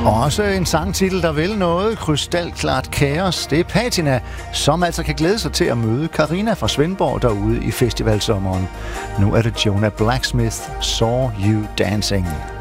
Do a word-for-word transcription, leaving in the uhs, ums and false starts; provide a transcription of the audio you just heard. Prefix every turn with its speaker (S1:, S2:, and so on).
S1: Også en sangtitel, der vil noget krystalklart kaos. Det er Patina, som altså kan glæde sig til at møde Karina fra Svendborg derude i festivalsommeren. Nu er det Jonah Blacksmith, Saw You Dancing.